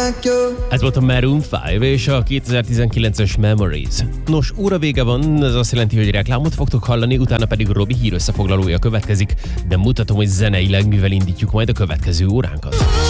Ez volt a Maroon 5 és a 2019-es Memories. Nos, óra vége van, ez azt jelenti, hogy reklámot fogtok hallani, utána pedig Robi hír összefoglalója következik, de mutatom, hogy zeneileg mivel indítjuk majd a következő óránkat.